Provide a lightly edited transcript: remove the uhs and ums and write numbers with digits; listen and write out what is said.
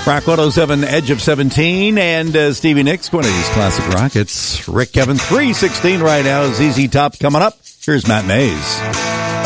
Rock 107, Edge of 17, and Stevie Nicks, one of these classic rockets. Rick Kevin, 3:16 right now. ZZ Top coming up. Here's Matt Mays.